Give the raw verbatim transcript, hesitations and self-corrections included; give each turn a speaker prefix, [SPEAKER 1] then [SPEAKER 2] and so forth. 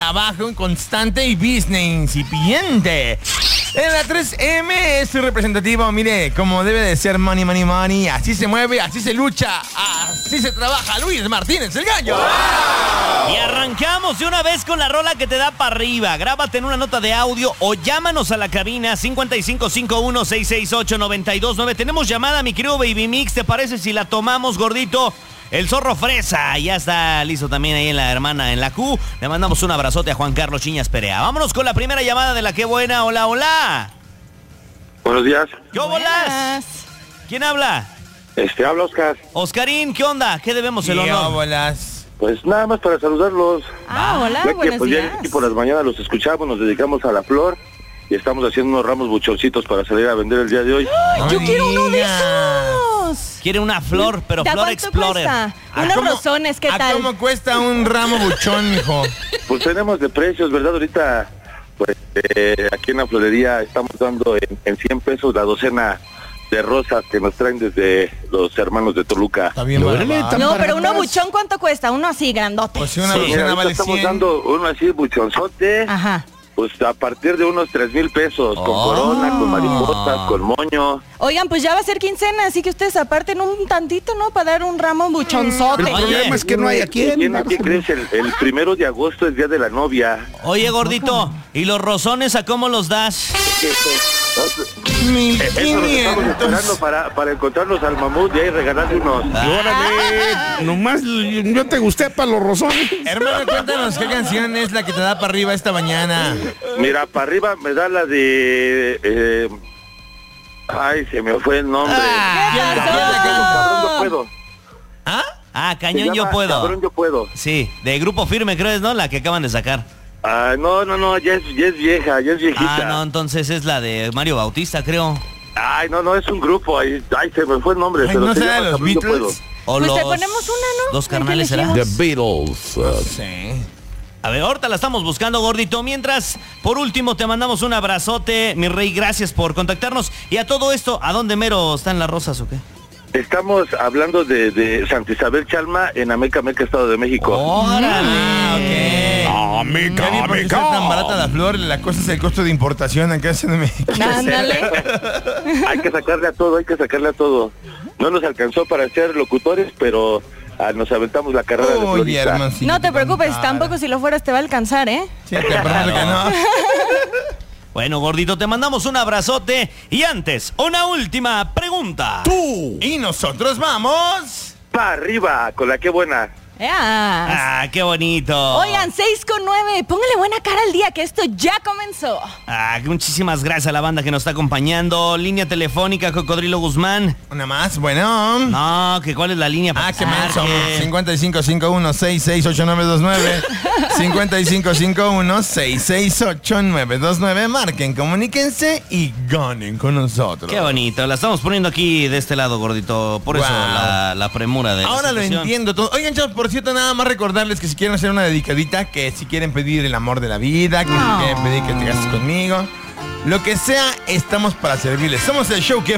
[SPEAKER 1] trabajo constante y business incipiente. En la tres eme es representativo, mire, como debe de ser money, money, money. Así se mueve, así se lucha, así se trabaja Luis Martínez, el gallo.
[SPEAKER 2] Y arrancamos de una vez con la rola que te da para arriba. Grábate en una nota de audio o llámanos a la cabina cincuenta y cinco cincuenta y uno, seiscientos sesenta y ocho, noventa y dos nueve. Tenemos llamada, mi querido Baby Mix. ¿Te parece si la tomamos, gordito? El zorro fresa ya está listo también ahí en la hermana en la Q. Le mandamos un abrazote a Juan Carlos Chiñas Perea. Vámonos con la primera llamada de la que buena. Hola, hola.
[SPEAKER 3] Buenos días.
[SPEAKER 2] ¿Qué bolas? ¿Quién habla?
[SPEAKER 3] Este, habla Oscar.
[SPEAKER 2] Oscarín, ¿qué onda? ¿Qué debemos el honor?
[SPEAKER 1] ¿Qué bolas?
[SPEAKER 3] Pues nada más para saludarlos.
[SPEAKER 4] Ah, hola,
[SPEAKER 3] ya que
[SPEAKER 4] buenos
[SPEAKER 3] pues,
[SPEAKER 4] días.
[SPEAKER 3] ya aquí por las mañanas los escuchamos, nos dedicamos a la flor y estamos haciendo unos ramos buchoncitos para salir a vender el día de hoy.
[SPEAKER 4] ¡Ay, yo quiero uno de esos!
[SPEAKER 2] Quiere una flor, pero
[SPEAKER 4] ¿De
[SPEAKER 2] Flor
[SPEAKER 4] cuánto
[SPEAKER 2] Explorer.
[SPEAKER 4] cuesta?
[SPEAKER 1] ¿A
[SPEAKER 4] Unos
[SPEAKER 1] cómo-
[SPEAKER 4] rosones, ¿qué
[SPEAKER 1] ¿A
[SPEAKER 4] tal?
[SPEAKER 1] cómo cuesta un ramo buchón, mijo?
[SPEAKER 3] Pues tenemos de precios, ¿verdad? Ahorita, pues eh, aquí en la florería estamos dando en, en cien pesos la docena de rosas que nos traen desde los hermanos de Toluca.
[SPEAKER 1] Está bien,
[SPEAKER 5] Órale,
[SPEAKER 1] barato.
[SPEAKER 5] tan
[SPEAKER 4] No, pero uno
[SPEAKER 5] baratas.
[SPEAKER 4] buchón, ¿cuánto cuesta? Uno así, grandote.
[SPEAKER 1] Pues si una
[SPEAKER 2] Sí.
[SPEAKER 3] Mira,
[SPEAKER 1] docena
[SPEAKER 3] ahorita
[SPEAKER 1] vale
[SPEAKER 3] estamos
[SPEAKER 1] cien.
[SPEAKER 3] dando uno así buchonzote,
[SPEAKER 4] Ajá.
[SPEAKER 3] pues a partir de unos tres mil pesos, con
[SPEAKER 2] Oh.
[SPEAKER 3] corona, con mariposas, con moño.
[SPEAKER 4] Oigan, pues ya va a ser quincena, así que ustedes aparten un tantito, ¿no? Para dar un ramo buchonzote.
[SPEAKER 5] El problema es que no hay a quién.
[SPEAKER 3] ¿Quién, ¿qué crees? El, el primero de agosto es día de la novia.
[SPEAKER 2] Oye, gordito, ¿y los rosones a cómo los das?
[SPEAKER 1] Mil
[SPEAKER 3] Eso nos estamos esperando
[SPEAKER 1] quinientos.
[SPEAKER 3] para, para encontrarnos al mamut y ahí regalarle unos.
[SPEAKER 5] Órale, nomás yo te gusté para los rosones.
[SPEAKER 1] Hermano, cuéntanos qué canción es la que te da para arriba esta mañana.
[SPEAKER 3] Mira, para arriba me da la de... eh, ay, se me fue el nombre.
[SPEAKER 2] Ah,
[SPEAKER 1] ¿Quién-
[SPEAKER 4] pasó?
[SPEAKER 1] quién es la que-
[SPEAKER 3] Cabrón, yo puedo.
[SPEAKER 1] ¿Ah?
[SPEAKER 2] Ah,
[SPEAKER 3] Se
[SPEAKER 2] Cañón
[SPEAKER 3] llama
[SPEAKER 2] Yo Puedo.
[SPEAKER 3] Cabrón, yo puedo.
[SPEAKER 2] Sí, de Grupo Firme, creo es, ¿no? La que acaban de sacar.
[SPEAKER 3] Ah, no, no, no, ya es, ya es vieja, ya es viejita.
[SPEAKER 2] Ah, no, entonces es la de Mario Bautista, creo.
[SPEAKER 3] Ay, no, no, es un grupo. Ay, ay se me fue el nombre.
[SPEAKER 1] Ay,
[SPEAKER 3] pero
[SPEAKER 1] ¿no
[SPEAKER 3] se
[SPEAKER 1] será
[SPEAKER 3] llama
[SPEAKER 1] de los
[SPEAKER 3] Cabrón, yo puedo.
[SPEAKER 1] Beatles?
[SPEAKER 2] O
[SPEAKER 4] Pues
[SPEAKER 2] los
[SPEAKER 4] te ponemos una, ¿no?
[SPEAKER 2] dos
[SPEAKER 4] Ahí que
[SPEAKER 2] carnales, ¿será?
[SPEAKER 4] elegimos.
[SPEAKER 5] The Beatles. uh,
[SPEAKER 1] Sí.
[SPEAKER 2] A ver, ahorita la estamos buscando, gordito. Mientras, por último, te mandamos un abrazote, mi rey. Gracias por contactarnos. Y a todo esto, ¿a dónde mero están las rosas o qué?
[SPEAKER 3] Estamos hablando de, de Santa Isabel Chalma en Ameca, Meca, Estado de México.
[SPEAKER 2] ¡Órale!
[SPEAKER 5] Ah,
[SPEAKER 1] Ya vi
[SPEAKER 5] mica,
[SPEAKER 1] por qué está tan barata la flor, la cosa es el costo de importación acá en México.
[SPEAKER 4] Ándale.
[SPEAKER 3] Hay que sacarle a todo, hay que sacarle a todo. No nos alcanzó para ser locutores, pero ah, nos aventamos la carrera de
[SPEAKER 1] Oye,
[SPEAKER 3] florista.
[SPEAKER 1] hermancito,
[SPEAKER 4] No te preocupes,
[SPEAKER 1] tan cara.
[SPEAKER 4] tampoco si lo fueras te va a alcanzar, ¿eh?
[SPEAKER 1] Sí, te prometo que no.
[SPEAKER 2] Bueno, gordito, te mandamos un abrazote. Y antes, una última pregunta.
[SPEAKER 1] Y nosotros vamos.
[SPEAKER 3] Pa' arriba, con la que buena.
[SPEAKER 4] ¡Ea!
[SPEAKER 2] Ah, qué bonito.
[SPEAKER 4] Oigan, seis con nueve. Póngale buena cara al día que esto ya comenzó.
[SPEAKER 2] Ah, muchísimas gracias a la banda que nos está acompañando. Línea telefónica, Cocodrilo Guzmán.
[SPEAKER 1] Una más, bueno.
[SPEAKER 2] No, que cuál es la línea para
[SPEAKER 1] Ah,
[SPEAKER 2] que
[SPEAKER 1] qué
[SPEAKER 2] se
[SPEAKER 1] menso.
[SPEAKER 2] marque?
[SPEAKER 1] cincuenta y cinco cincuenta y uno, sesenta y seis, ochenta y nueve veintinueve. cincuenta y cinco cincuenta y uno, sesenta y seis, ochenta y nueve veintinueve. Marquen, comuníquense y ganen con nosotros.
[SPEAKER 2] Qué bonito, la estamos poniendo aquí de este lado, gordito. Por eso
[SPEAKER 1] Wow.
[SPEAKER 2] la, la premura de la
[SPEAKER 1] Ahora lo
[SPEAKER 2] situación.
[SPEAKER 1] entiendo todo. Oigan, chavos, por cierto, nada más recordarles que si quieren hacer una dedicadita, que si quieren pedir el amor de la vida, que si quieren pedir que te cases conmigo, lo que sea, estamos para servirles. Somos el show que